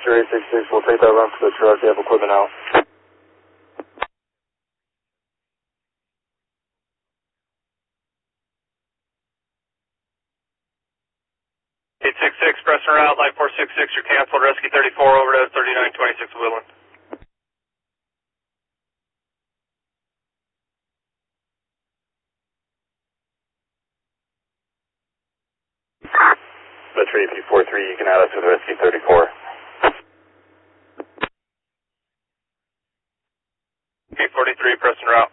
Victor 866, we'll take that run for the truck. You have equipment out. Pressing route, line 466, you're canceled, rescue 34, over to 3926 Woodland. Metro 843, you can add us with rescue 34. 843, pressing route.